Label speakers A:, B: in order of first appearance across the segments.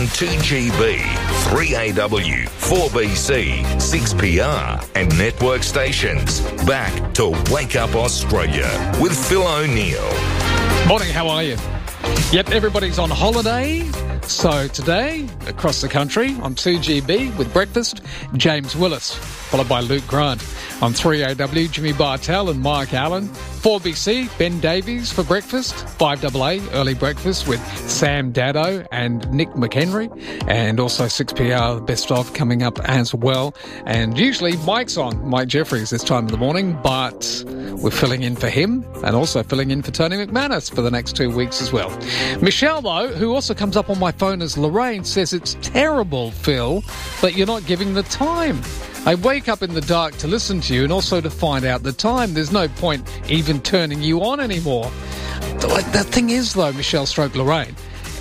A: on 2GB, 3AW, 4BC, 6PR and network stations. Back to Wake Up Australia with Phil O'Neill.
B: Morning, how are you? Yep, everybody's on holiday. So today, across the country, on 2GB with breakfast, James Willis, followed by Luke Grant. On 3AW, Jimmy Bartell and Mike Allen. 4BC, Ben Davies for breakfast. 5AA, early breakfast with Sam Dado and Nick McHenry. And also 6PR, the best of, coming up as well. And usually Mike's on, Mike Jeffries, this time of the morning, but we're filling in for him and also filling in for Tony McManus for the next 2 weeks as well. Michelle, though, who also comes up on my phone as Lorraine, says it's terrible, Phil, that you're not giving the time. I wake up in the dark to listen to you and also to find out the time. There's no point even turning you on anymore. The thing is, though, Michelle stroke Lorraine,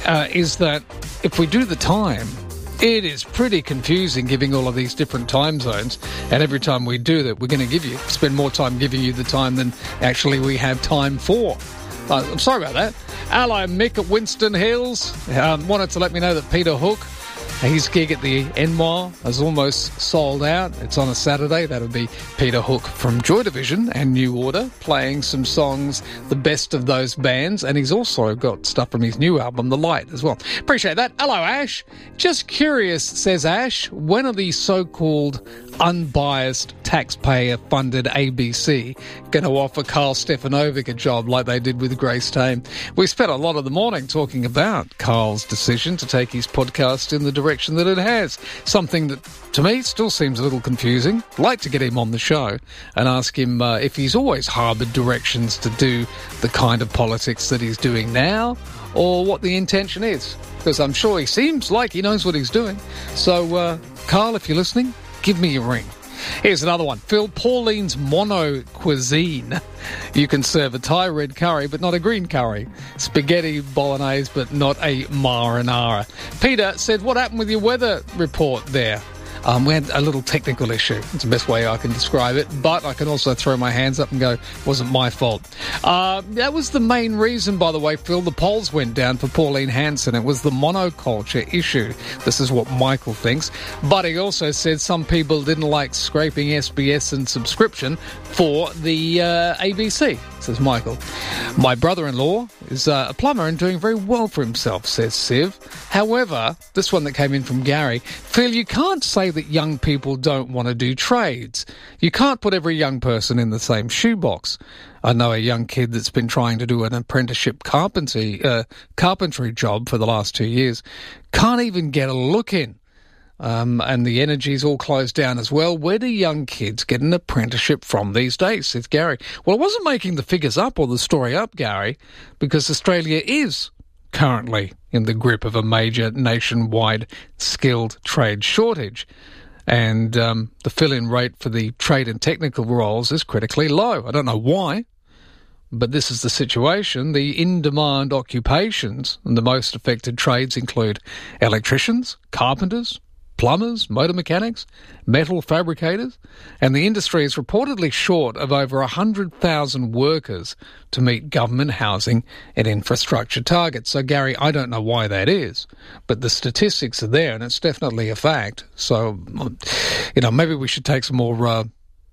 B: is that if we do the time, it is pretty confusing giving all of these different time zones. And every time we do that, we're going to spend more time giving you the time than actually we have time for. I'm sorry about that. Hello, Mick at Winston Hills. Wanted to let me know that Peter Hook, his gig at the NMAR is almost sold out. It's on a Saturday. That'll be Peter Hook from Joy Division and New Order, playing some songs, the best of those bands. And he's also got stuff from his new album, The Light, as well. Appreciate that. Hello, Ash. Just curious, says Ash, when are the so-called unbiased taxpayer-funded ABC going to offer Carl Stefanovic a job like they did with Grace Tame? We spent a lot of the morning talking about Carl's decision to take his podcast in the direction that it has. Something that, to me, still seems a little confusing. I'd like to get him on the show and ask him if he's always harboured directions to do the kind of politics that he's doing now, or what the intention is. Because I'm sure he seems like he knows what he's doing. So, Carl, if you're listening, give me a ring. Here's another one. Phil, Pauline's mono cuisine. You can serve a Thai red curry, but not a green curry. Spaghetti bolognese, but not a marinara. Peter said, what happened with your weather report there? We had a little technical issue. It's the best way I can describe it. But I can also throw my hands up and go, wasn't my fault. That was the main reason, by the way, Phil. The polls went down for Pauline Hanson. It was the monoculture issue. This is what Michael thinks. But he also said some people didn't like scraping SBS and subscription for the ABC, says Michael. My brother-in-law is a plumber and doing very well for himself, says Siv. However, this one that came in from Gary, Phil, you can't say that young people don't want to do trades. You can't put every young person in the same shoebox. I know a young kid that's been trying to do an apprenticeship carpentry job for the last 2 years. Can't even get a look in. And the energy's all closed down as well. Where do young kids get an apprenticeship from these days, says Gary? Well, I wasn't making the figures up or the story up, Gary, because Australia is currently in the grip of a major nationwide skilled trade shortage. And the fill-in rate for the trade and technical roles is critically low. I don't know why, but this is the situation. The in-demand occupations and the most affected trades include electricians, carpenters, plumbers, motor mechanics, metal fabricators, and the industry is reportedly short of over 100,000 workers to meet government housing and infrastructure targets. So, Gary, I don't know why that is, but the statistics are there and it's definitely a fact. So, maybe we should take some more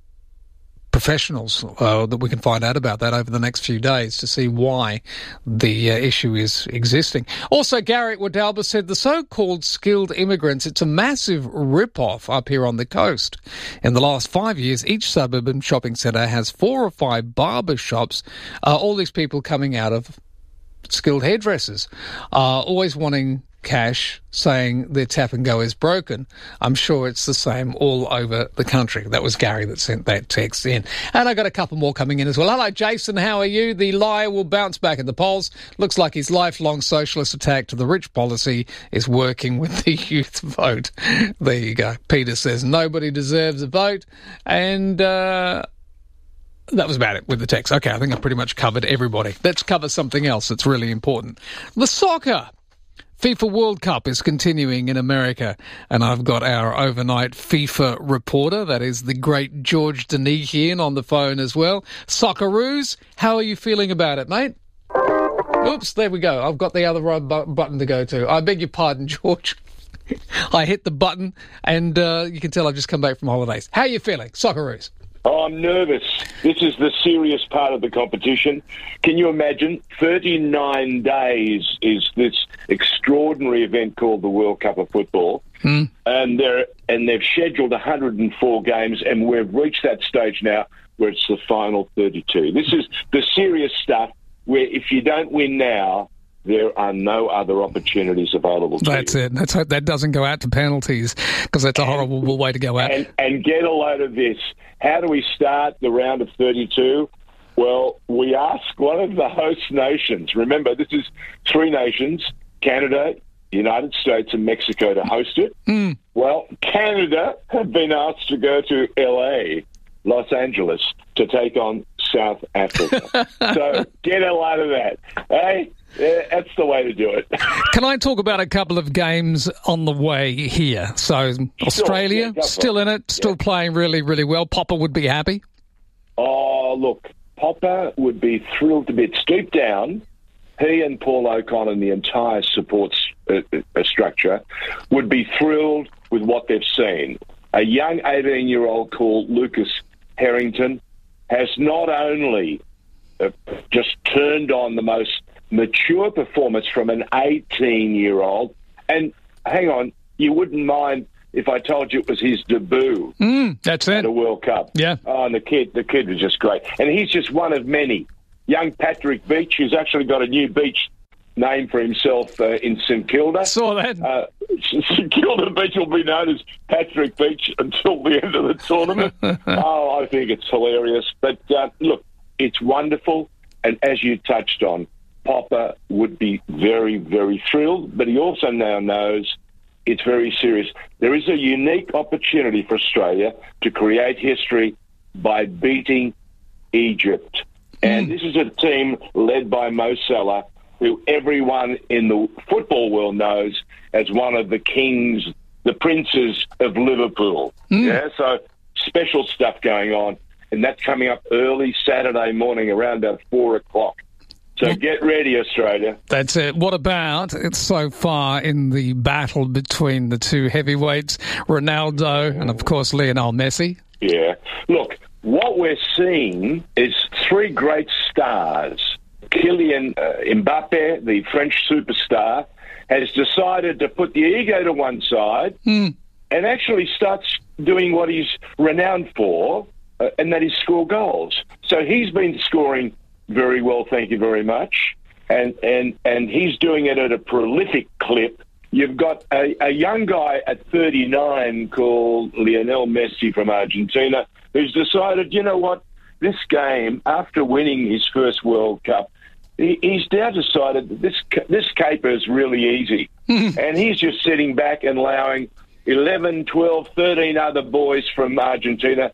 B: professionals that we can find out about that over the next few days to see why the issue is existing. Also, Gary Wadalba said the so-called skilled immigrants, it's a massive rip-off up here on the coast. In the last 5 years, each suburban shopping centre has 4 or 5 barber shops. All these people coming out of skilled hairdressers, always wanting cash, saying their tap and go is broken. I'm sure it's the same all over the country. That was Gary that sent that text in. And I got a couple more coming in as well. Hello, Jason. How are you? The liar will bounce back in the polls. Looks like his lifelong socialist attack to the rich policy is working with the youth vote. There you go. Peter says nobody deserves a vote. And that was about it with the text. Okay, I think I pretty much covered everybody. Let's cover something else that's really important. The soccer. FIFA World Cup is continuing in America, and I've got our overnight FIFA reporter, that is the great George Denikian, on the phone as well. Socceroos, how are you feeling about it, mate? Oops, there we go. I've got the other right button to go to. I beg your pardon, George. I hit the button, and you can tell I've just come back from holidays. How are you feeling, Socceroos?
C: Oh, I'm nervous. This is the serious part of the competition. Can you imagine? 39 days is this extraordinary event called the World Cup of Football. And they've scheduled 104 games, and we've reached that stage now where it's the final 32. This is the serious stuff where if you don't win now, there are no other opportunities available to you.
B: That's it. Let's hope that doesn't go out to penalties, because that's a horrible way to go out.
C: And get a load of this. How do we start the round of 32? Well, we ask one of the host nations. Remember, this is 3 nations, Canada, United States and Mexico, to host it. Well, Canada have been asked to go to LA, Los Angeles, to take on South Africa. So get a lot of that. Hey, that's the way to do it.
B: Can I talk about a couple of games on the way here? So Australia, still in it, still playing really, really well. Popper would be happy?
C: Oh, look, Popper would be thrilled to bits. Deep down, he and Paul O'Connor and the entire support structure would be thrilled with what they've seen. A young 18-year-old called Lucas Harrington has not only just turned on the most mature performance from an 18-year-old, and hang on, you wouldn't mind if I told you it was his debut
B: that's it.
C: At a World Cup.
B: Yeah.
C: Oh, and the kid was just great. And he's just one of many. Young Patrick Beach, who's actually got a new beach name for himself in St Kilda.
B: Saw that.
C: St Kilda Beach will be known as Patrick Beach until the end of the tournament. I think it's hilarious. But look, it's wonderful. And as you touched on, Popper would be very, very thrilled. But he also now knows it's very serious. There is a unique opportunity for Australia to create history by beating Egypt. And this is a team led by Mo Salah, who everyone in the football world knows as one of the kings, the princes of Liverpool. Yeah, so special stuff going on. And that's coming up early Saturday morning around about 4 o'clock. So get ready, Australia.
B: That's it. What about, it's so far in the battle between the two heavyweights, Ronaldo and, of course, Lionel Messi?
C: Yeah. Look, what we're seeing is 3 great stars. Kylian Mbappe, the French superstar, has decided to put the ego to one side and actually starts doing what he's renowned for, and that is score goals. So he's been scoring very well, thank you very much, and he's doing it at a prolific clip. You've got a young guy at 39 called Lionel Messi from Argentina who's decided, you know what, this game, after winning his first World Cup, he's now decided that this caper is really easy. And he's just sitting back and allowing 11, 12, 13 other boys from Argentina,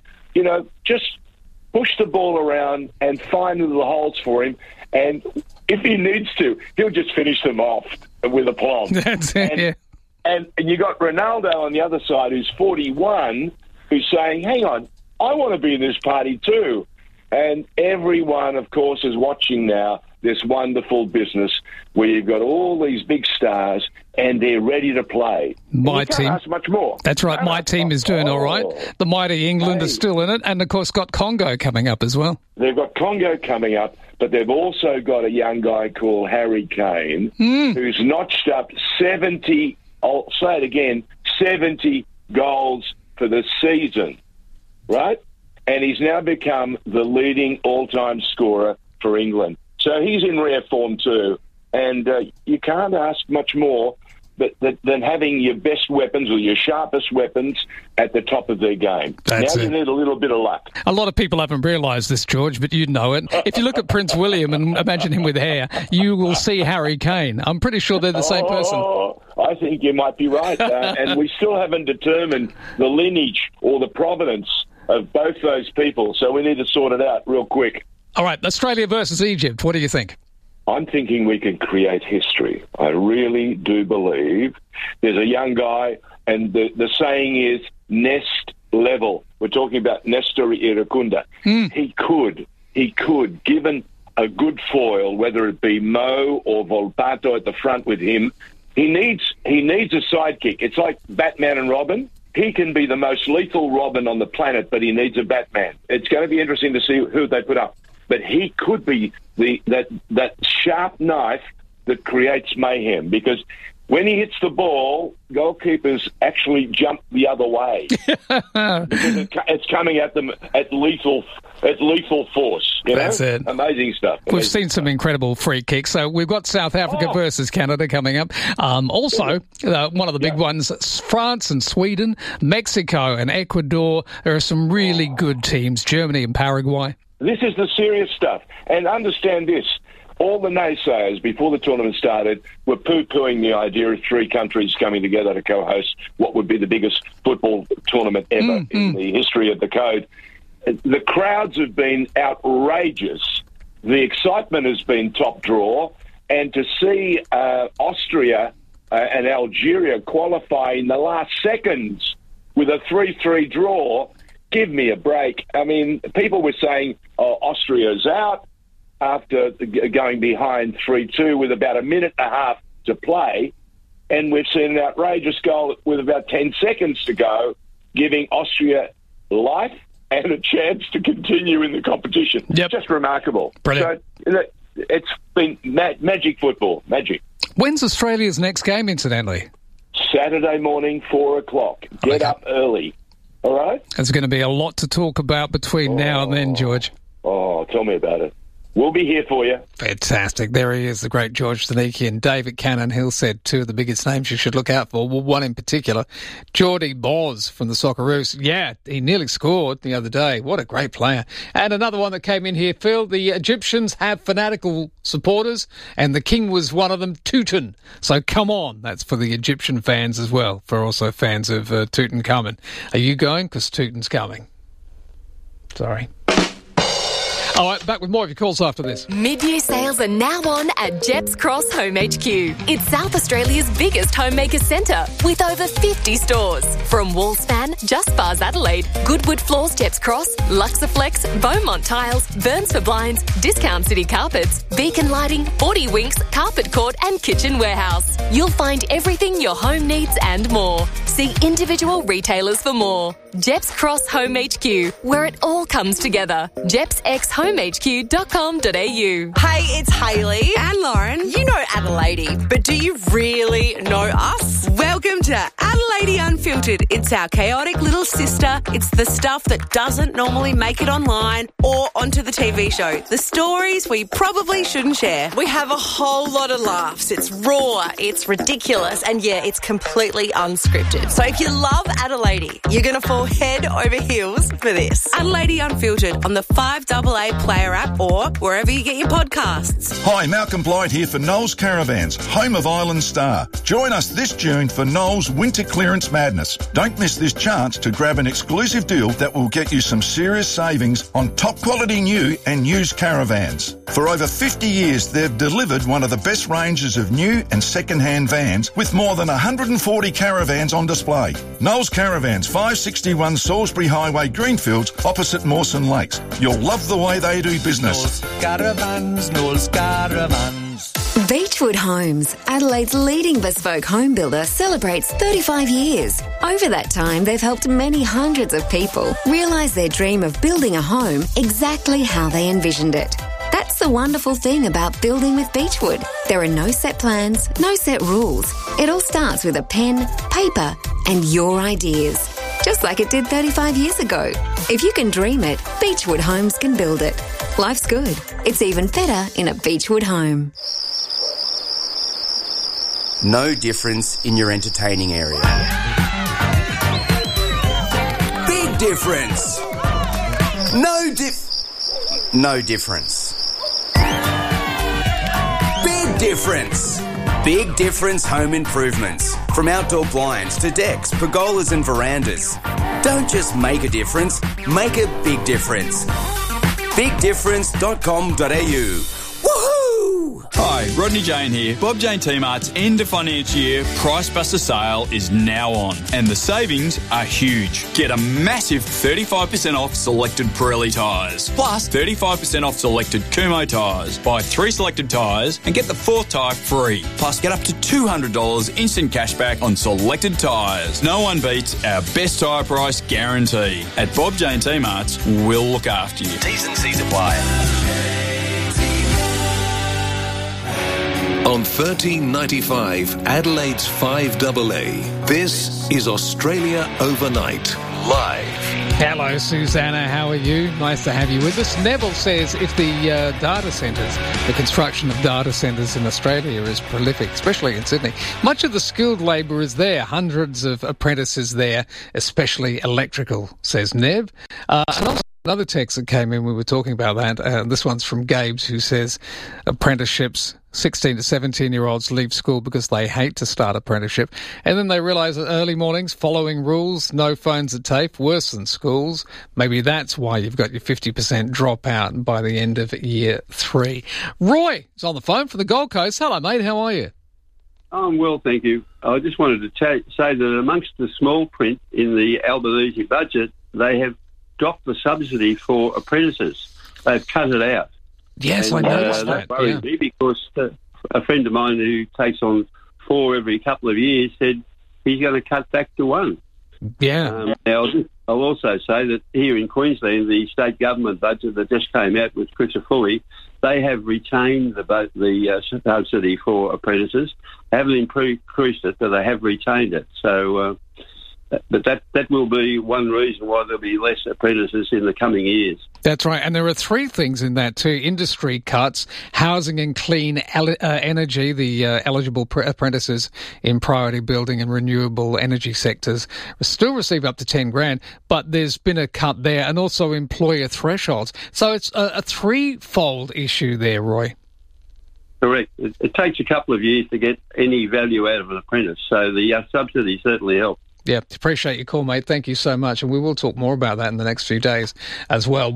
C: just push the ball around and find little holes for him. And if he needs to, he'll just finish them off with aplomb.
B: That's it,
C: And you got Ronaldo on the other side, who's 41, who's saying, hang on, I want to be in this party too. And everyone, of course, is watching now this wonderful business where you've got all these big stars and they're ready to play.
B: My team.
C: Can't ask much more.
B: That's right. My team is doing all right. The mighty England is still in it, and of course got Congo coming up as well.
C: They've got Congo coming up, but they've also got a young guy called Harry Kane who's notched up 70. I'll say it again: 70 goals for the season, right? And he's now become the leading all-time scorer for England. So he's in rare form too. And you can't ask much more than having your best weapons or your sharpest weapons at the top of their game.
B: That's
C: now you need a little bit of luck.
B: A lot of people haven't realised this, George, but you know it. If you look at Prince William and imagine him with hair, you will see Harry Kane. I'm pretty sure they're the same person.
C: I think you might be right. And we still haven't determined the lineage or the provenance of both those people, so we need to sort it out real quick.
B: All right, Australia versus Egypt. What do you think?
C: I'm thinking we can create history. I really do believe. There's a young guy, and the saying is nest level. We're talking about Nestor Irukunda. He could, given a good foil, whether it be Mo or Volpato at the front with him. He needs a sidekick. It's like Batman and Robin. He can be the most lethal Robin on the planet, but he needs a Batman. It's going to be interesting to see who they put up. But he could be that sharp knife that creates mayhem, because when he hits the ball, goalkeepers actually jump the other way because it's coming at them at lethal force.
B: That's it.
C: Amazing stuff.
B: We've seen some incredible free kicks. So we've got South Africa versus Canada coming up. Also, one of the big ones, France and Sweden, Mexico and Ecuador. There are some really good teams, Germany and Paraguay.
C: This is the serious stuff. And understand this. All the naysayers before the tournament started were poo-pooing the idea of three countries coming together to co-host what would be the biggest football tournament ever in the history of the Code. The crowds have been outrageous. The excitement has been top draw. And to see Austria and Algeria qualify in the last seconds with a 3-3 draw, give me a break. I mean, people were saying, Austria's out after going behind 3-2 with about a minute and a half to play, and we've seen an outrageous goal with about 10 seconds to go, giving Austria life and a chance to continue in the competition.
B: Yep.
C: Just remarkable.
B: Brilliant.
C: So it's been magic football, magic.
B: When's Australia's next game, incidentally?
C: Saturday morning, 4 o'clock. Get up early. All right?
B: There's going to be a lot to talk about between now and then, George.
C: Oh, tell me about it. We'll be here for you.
B: Fantastic. There he is, the great George Stanicky, and David Cannon. Hill said two of the biggest names you should look out for. Well, one in particular, Geordie Boz from the Socceroos. Yeah, he nearly scored the other day. What a great player. And another one that came in here, Phil, the Egyptians have fanatical supporters, and the king was one of them, Tutankhamun. So come on. That's for the Egyptian fans as well, for also fans of Tutankhamun. Are you going? Because Tutan's coming. Sorry. All right, back with more of your calls after this.
D: Mid-year sales are now on at Jeps Cross Home HQ. It's South Australia's biggest homemaker centre with over 50 stores. From Wallspan, Just Bars Adelaide, Goodwood Floors Jeps Cross, Luxaflex, Beaumont Tiles, Burns for Blinds, Discount City Carpets, Beacon Lighting, 40 Winks, Carpet Court and Kitchen Warehouse. You'll find everything your home needs and more. See individual retailers for more. Jeps Cross Home HQ, where it all comes together. JepsXHomeHQ.com.au.
E: Hey, it's Hayley and Lauren. You know Adelaide, but do you really know us? Welcome to Adelaide Unfiltered. It's our chaotic little sister. It's the stuff that doesn't normally make it online or onto the TV show. The stories we probably shouldn't share. We have a whole lot of laughs. It's raw, it's ridiculous, and yeah, it's completely unscripted. So if you love Adelaide, you're going to fall head over heels for this. Adelaide Unfiltered on the 5AA Player app or wherever you get your podcasts.
F: Hi, Malcolm Blight here for Knowles Caravans, home of Island Star. Join us this June for Knowles Winter Clearance Madness. Don't miss this chance to grab an exclusive deal that will get you some serious savings on top quality new and used caravans. For over 50 years, they've delivered one of the best ranges of new and second-hand vans with more than 140 caravans on display. Knowles Caravans, 561 Salisbury Highway, Greenfields, opposite Mawson Lakes. You'll love the way they do business.
G: Knowles Caravans.
D: Beechwood Homes, Adelaide's leading bespoke home builder, celebrates 35 years. Over that time, they've helped many hundreds of people realise their dream of building a home exactly how they envisioned it. That's the wonderful thing about building with Beechwood. There are no set plans, no set rules. It all starts with a pen, paper, and your ideas. Just like it did 35 years ago. If you can dream it, Beechwood Homes can build it. Life's good. It's even better in a Beechwood home.
H: No difference in your entertaining area. Big difference. No difference. Big difference. Big Difference Home Improvements. From outdoor blinds to decks, pergolas and verandas. Don't just make a difference, make a big difference. BigDifference.com.au. Woohoo!
I: Hi, Rodney Jane here. Bob Jane T-Mart's end of financial year Price Buster sale is now on, and the savings are huge. Get a massive 35% off selected Pirelli tyres, plus 35% off selected Kumho tyres. Buy 3 selected tyres and get the 4th tyre free. Plus, get up to $200 instant cashback on selected tyres. No one beats our best tyre price guarantee. At Bob Jane T-Mart's, we'll look after you.
H: T's and C's apply.
A: On 1395 Adelaide's 5AA, this is Australia Overnight, live.
B: Hello, Susanna. How are you? Nice to have you with us. Neville says if the data centres, the construction of data centres in Australia is prolific, especially in Sydney, much of the skilled labour is there. Hundreds of apprentices there, especially electrical, says Nev. And also another text that came in, we were talking about that. This one's from Gabes, who says apprenticeships, 16 to 17-year-olds leave school because they hate to start apprenticeship. And then they realise that early mornings, following rules, no phones at TAFE, worse than schools. Maybe that's why you've got your 50% dropout by the end of year 3. Roy is on the phone from the Gold Coast. Hello, mate. How are you?
J: I'm well, thank you. I just wanted to say that amongst the small print in the Albanese budget, they have dropped the subsidy for apprentices. They've cut it out.
B: Yes, I noticed that.
J: That worries me because a friend of mine who takes on 4 every couple of years said he's going to cut back to 1.
B: Yeah.
J: Now, I'll also say that here in Queensland, the state government budget that just came out with Chris Foley, they have retained the subsidy for apprentices. They haven't increased it, but they have retained it. So, but that will be one reason why there'll be less apprentices in the coming years.
B: That's right. And there are 3 things in that too. Industry cuts, housing and clean energy, the eligible apprentices in priority building and renewable energy sectors still receive up to 10 grand, but there's been a cut there, and also employer thresholds. So it's a 3-fold issue there, Roy.
J: Correct. It takes a couple of years to get any value out of an apprentice, so the subsidy certainly helps.
B: Yeah, appreciate your call, mate. Thank you so much. And we will talk more about that in the next few days as well.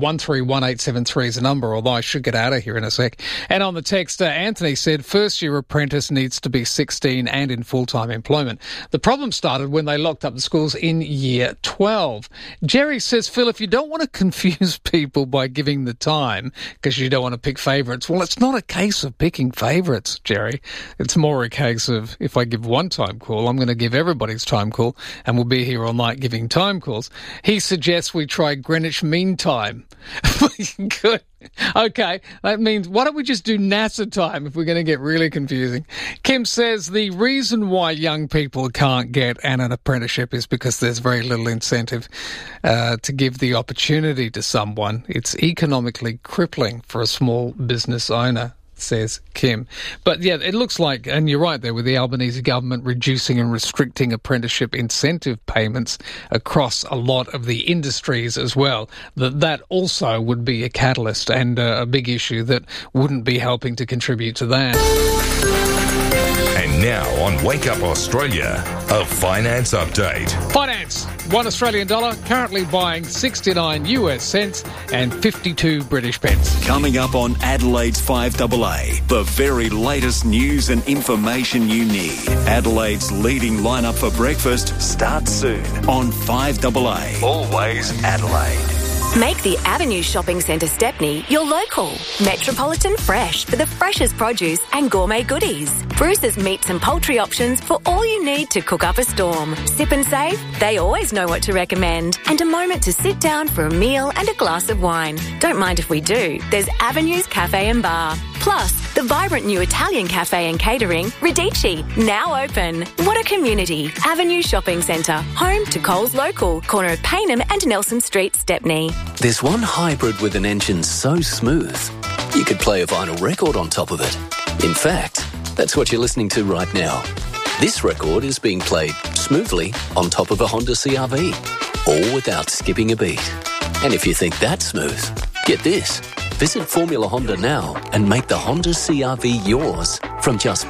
B: 131873 is the number, although I should get out of here in a sec. And on the text, Anthony said, first-year apprentice needs to be 16 and in full-time employment. The problem started when they locked up the schools in year 12. Jerry says, Phil, if you don't want to confuse people by giving the time because you don't want to pick favourites, well, it's not a case of picking favourites, Jerry. It's more a case of if I give one time call, I'm going to give everybody's time call, and we'll be here all night giving time calls. He suggests we try Greenwich Mean Time. Good. Okay, that means why don't we just do NASA time if we're going to get really confusing? Kim says the reason why young people can't get an apprenticeship is because there's very little incentive to give the opportunity to someone. It's economically crippling for a small business owner, says Kim. But yeah, it looks like, and you're right there, with the Albanese government reducing and restricting apprenticeship incentive payments across a lot of the industries as well, that also would be a catalyst and a big issue that wouldn't be helping to contribute to that.
A: And now on Wake Up Australia, a finance update.
B: Finance. $1 Australian dollar currently buying 69 US cents and 52 British pence.
K: Coming up on Adelaide's 5AA, the very latest news and information you need. Adelaide's leading lineup for breakfast starts soon on 5AA. Always Adelaide.
D: Make the Avenue Shopping Centre Stepney your local. Metropolitan Fresh for the freshest produce and gourmet goodies. Bruce's meats and poultry options for all you need to cook up a storm. Sip and save, they always know what to recommend. And a moment to sit down for a meal and a glass of wine. Don't mind if we do. There's Avenue's Cafe and Bar. Plus, the vibrant new Italian cafe and catering, Radici, now open. What a community. Avenue Shopping Centre, home to Coles Local, corner of Paynham and Nelson Street, Stepney.
L: There's one hybrid with an engine so smooth, you could play a vinyl record on top of it. In fact, that's what you're listening to right now. This record is being played smoothly on top of a Honda CR-V, all without skipping a beat. And if you think that's smooth, get this. Visit Formula Honda now and make the Honda CR-V yours from just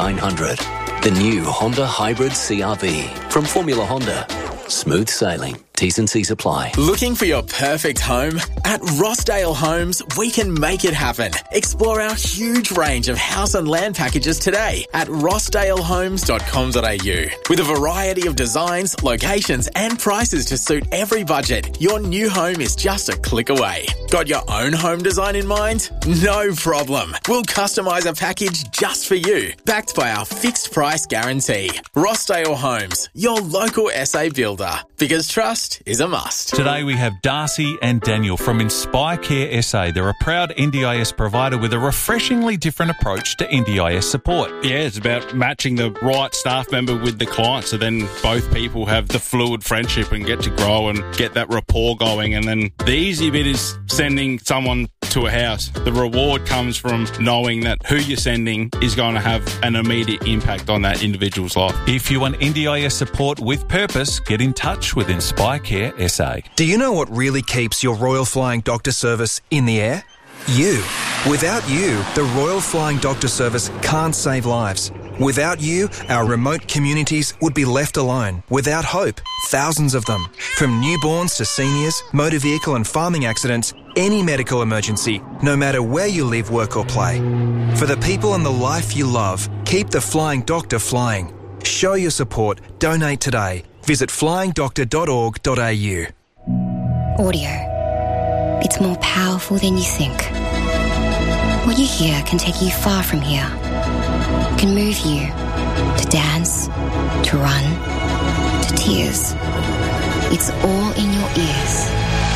L: $49,900. The new Honda Hybrid CR-V from Formula Honda. Smooth sailing. T's and C's apply.
M: Looking for your perfect home? At Rossdale Homes, we can make it happen. Explore our huge range of house and land packages today at rossdalehomes.com.au. With a variety of designs, locations and prices to suit every budget, your new home is just a click away. Got your own home design in mind? No problem. We'll customise a package just for you, backed by our fixed price guarantee. Rossdale Homes, your local SA builder. Because trust is a must.
N: Today we have Darcy and Daniel from Inspire Care SA. They're a proud NDIS provider with a refreshingly different approach to NDIS support.
O: Yeah, it's about matching the right staff member with the client, so then both people have the fluid friendship and get to grow and get that rapport going. And then the easy bit is sending someone to a house. The reward comes from knowing that who you're sending is going to have an immediate impact on that individual's life.
N: If you want NDIS support with purpose, get in touch with Inspire Care SA.
P: Do you know what really keeps your Royal Flying Doctor Service in the air? You. Without you, the Royal Flying Doctor Service can't save lives. Without you, our remote communities would be left alone, without hope, thousands of them. From newborns to seniors, motor vehicle and farming accidents, any medical emergency, no matter where you live, work or play. For the people and the life you love, keep the Flying Doctor flying. Show your support. Donate today. Visit flyingdoctor.org.au.
Q: Audio. It's more powerful than you think. What you hear can take you far from here. It can move you to dance, to run, to tears. It's all in your ears.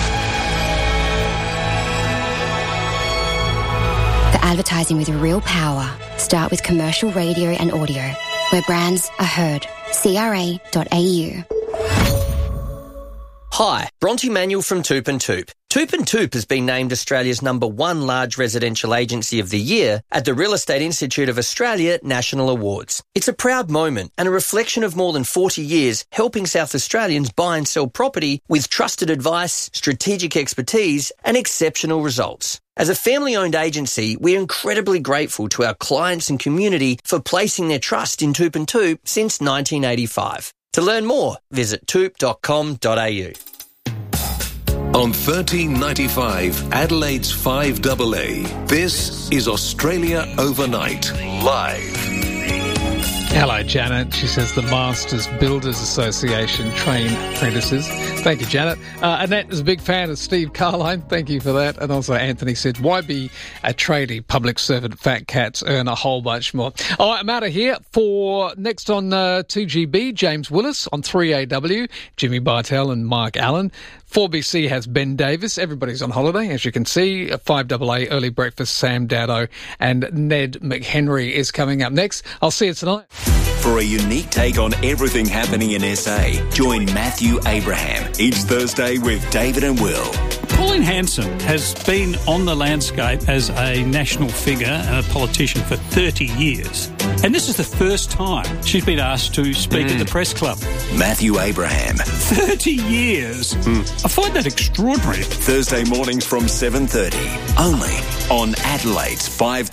Q: The advertising with real power. Start with commercial radio and audio, where brands are heard. CRA.au.
R: Hi, Bronte Manuel from Toop and Toop. Toop and Toop has been named Australia's #1 large residential agency of the year at the Real Estate Institute of Australia National Awards. It's a proud moment and a reflection of more than 40 years helping South Australians buy and sell property with trusted advice, strategic expertise and exceptional results. As a family-owned agency, we're incredibly grateful to our clients and community for placing their trust in Toop and Toop since 1985. To learn more, visit toop.com.au.
A: On 1395 Adelaide's 5AA, this is Australia Overnight, live.
B: Hello, Janet. She says the Masters Builders Association train apprentices. Thank you, Janet. Annette is a big fan of Steve Carline. Thank you for that. And also Anthony said, why be a tradie? Public servant fat cats earn a whole bunch more. All right, I'm out of here. For next on 2GB, James Willis. On 3AW, Jimmy Bartell and Mark Allen. 4BC has Ben Davis. Everybody's on holiday, as you can see. 5AA Early Breakfast, Sam Dowdo and Ned McHenry is coming up next. I'll see you tonight.
K: For a unique take on everything happening in SA, join Matthew Abraham each Thursday with David and Will.
S: Pauline Hanson has been on the landscape as a national figure and a politician for 30 years. And this is the first time she's been asked to speak at the press club.
K: Matthew Abraham.
S: 30 years. I find that extraordinary.
K: Thursday mornings from 7:30, only on Adelaide's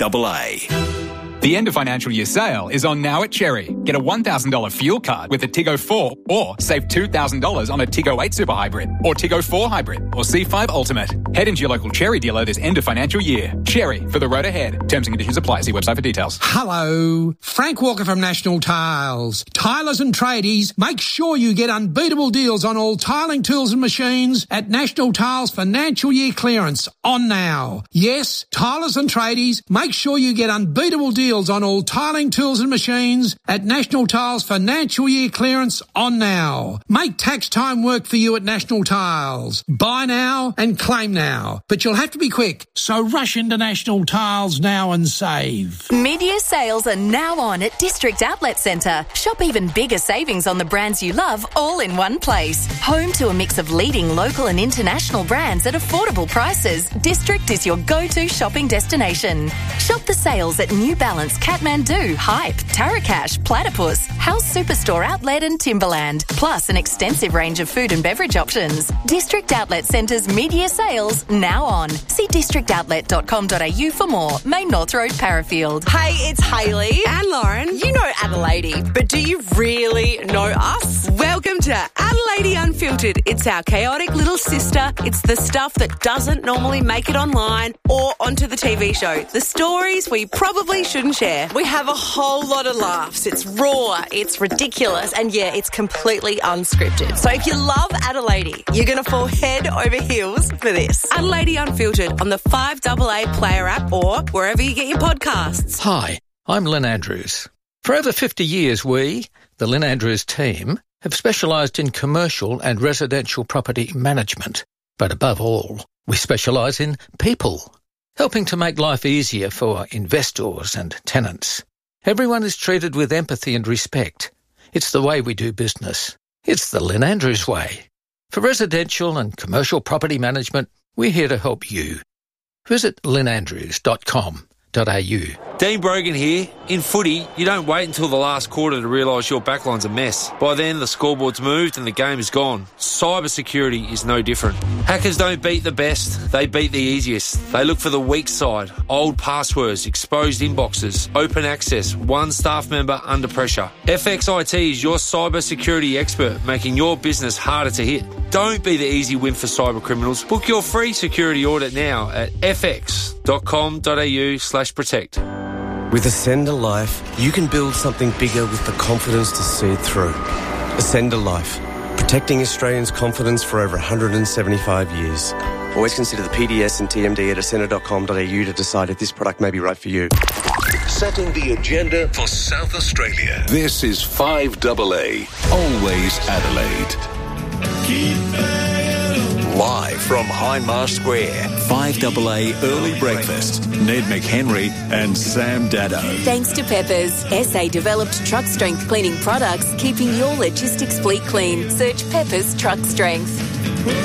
K: 5AA.
T: The end of financial year sale is on now at Cherry. Get a $1,000 fuel card with a Tiggo 4 or save $2,000 on a Tiggo 8 Super Hybrid or Tiggo 4 Hybrid or C5 Ultimate. Head into your local Cherry dealer this end of financial year. Cherry, for the road ahead. Terms and conditions apply. See website for details.
U: Hello. Frank Walker from National Tiles. Tilers and tradies, make sure you get unbeatable deals on all tiling tools and machines at National Tiles Financial Year Clearance. On now. Yes, tilers and tradies, make sure you get unbeatable deals on all tiling tools and machines at National Tiles Financial Year Clearance. On now. Make tax time work for you at National Tiles. Buy now and claim now. But you'll have to be quick, so rush into National Tiles now and save.
V: Mid-year sales are now on at District Outlet Centre. Shop even bigger savings on the brands you love all in one place. Home to a mix of leading local and international brands at affordable prices, District is your go-to shopping destination. Shop the sales at New Balance, Kathmandu, Hype, Tarakash, Platypus, House Superstore Outlet and Timberland, plus an extensive range of food and beverage options. District Outlet Centre's mid-year sales now on. See districtoutlet.com.au for more. Main North Road, Parafield.
E: Hey, it's Hayley and Lauren. You know Adelaide, but do you really know us? Welcome to Adelaide Unfiltered. Unfiltered. It's our chaotic little sister. It's the stuff that doesn't normally make it online or onto the TV show. The stories we probably shouldn't share.
C: We have a whole lot of laughs. It's raw, it's ridiculous, and yeah, it's completely unscripted. So if you love Adelaide, you're going to fall head over heels for this.
E: Adelaide Unfiltered on the 5AA Player app or wherever you get your podcasts.
F: Hi, I'm Lynn Andrews. For over 50 years, we, the Lynn Andrews team, have specialised in commercial and residential property management. But above all, we specialise in people, helping to make life easier for investors and tenants. Everyone is treated with empathy and respect. It's the way we do business. It's the Lynn Andrews way. For residential and commercial property management, we're here to help you. Visit lynnandrews.com.au.
W: Dean Brogan here. In footy, you don't wait until the last quarter to realise your backline's a mess. By then, the scoreboard's moved and the game is gone. Cyber security is no different. Hackers don't beat the best, they beat the easiest. They look for the weak side, old passwords, exposed inboxes, open access, one staff member under pressure. FXIT is your cyber security expert, making your business harder to hit. Don't be the easy win for cyber criminals. Book your free security audit now at fx.com.au/protect.
X: With Ascender Life, you can build something bigger with the confidence to see it through. Ascender Life, protecting Australians' confidence for over 175 years. Always consider the PDS and TMD at ascender.com.au to decide if this product may be right for you.
A: Setting the agenda for South Australia. This is 5AA, always Adelaide. Live from Hindmarsh Square.
K: 5AA Early Breakfast. Ned McHenry and Sam Dado.
V: Thanks to Peppers, SA-developed truck strength cleaning products, keeping your logistics fleet clean. Search Peppers Truck Strength.